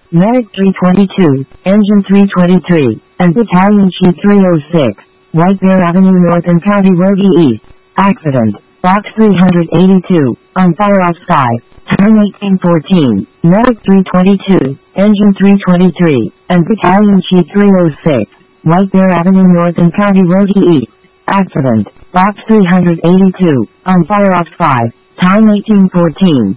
Medic 322, Engine 323, and Battalion Chief 306, White Bear Avenue North and County Road E East. Accident. Box 382, on fire off 5, time 1814, Medic 322, Engine 323, and Battalion Chief 306, White Bear Avenue North and County Road E East. Accident. Box 382, on fire off 5, time 1814.